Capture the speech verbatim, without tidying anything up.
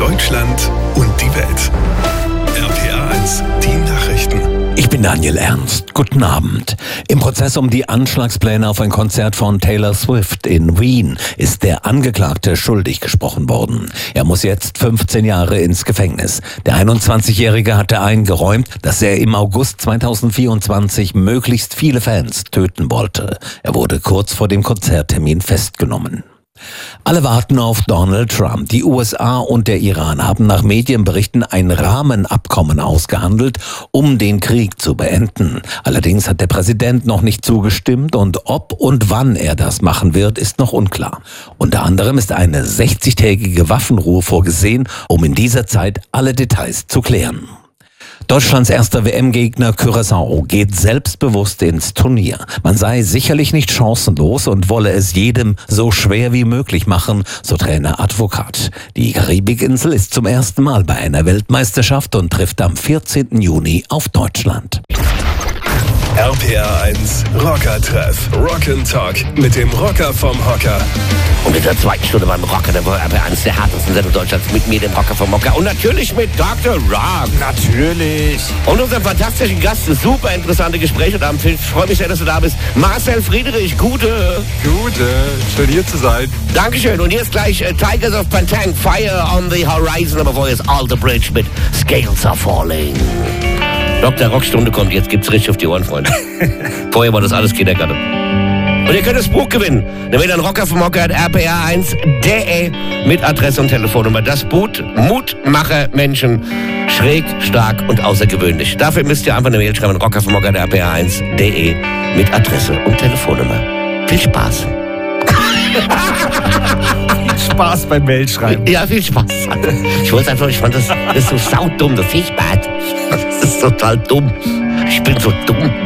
Deutschland und die Welt. R P R eins, die Nachrichten. Ich bin Daniel Ernst. Guten Abend. Im Prozess um die Anschlagspläne auf ein Konzert von Taylor Swift in Wien ist der Angeklagte schuldig gesprochen worden. Er muss jetzt fünfzehn Jahre ins Gefängnis. Der einundzwanzigjährige hatte eingeräumt, dass er im August zweitausendvierundzwanzig möglichst viele Fans töten wollte. Er wurde kurz vor dem Konzerttermin festgenommen. Alle warten auf Donald Trump. Die U S A und der Iran haben nach Medienberichten ein Rahmenabkommen ausgehandelt, um den Krieg zu beenden. Allerdings hat der Präsident noch nicht zugestimmt und ob und wann er das machen wird, ist noch unklar. Unter anderem ist eine sechzigtägige Waffenruhe vorgesehen, um in dieser Zeit alle Details zu klären. Deutschlands erster W M-Gegner Curaçao geht selbstbewusst ins Turnier. Man sei sicherlich nicht chancenlos und wolle es jedem so schwer wie möglich machen, so Trainer Advokat. Die Karibikinsel ist zum ersten Mal bei einer Weltmeisterschaft und trifft am vierzehnten Juni auf Deutschland. R P R eins Rocker-Treff. Rock'n'Talk mit dem Rocker vom Hocker. Und in der zweiten Stunde beim Rocker, der R P R eins der härtesten Sendung Deutschlands, mit mir, dem Rocker vom Hocker. Und natürlich mit Doktor Rock. Natürlich. Und unserem fantastischen Gast, ein super interessante Gespräch. Und ich freue mich sehr, dass du da bist. Marcel Friedrich, gute. Gute. Schön hier zu sein. Dankeschön. Und jetzt gleich äh, Tigers of Pantang, Fire on the Horizon. Aber vorher ist Alter Bridge mit Scales Are Falling. Doktor Rockstunde kommt, jetzt gibt's richtig auf die Ohren, Freunde. Vorher war das alles Kindergarten. Und ihr könnt das Buch gewinnen. Nämlich ein Rocker vom Hocker at r p r eins punkt d e mit Adresse und Telefonnummer. Das Buch Mutmacher Menschen. Schräg, stark und außergewöhnlich. Dafür müsst ihr einfach eine Mail schreiben. Rocker vom Hocker at r p r eins punkt d e mit Adresse und Telefonnummer. Viel Spaß. Spaß beim Mailschreiben. Ja, viel Spaß. Ich wollte einfach, ich fand das, das ist so saudumm, das viel Spaß. Das ist total dumm. Ich bin so dumm.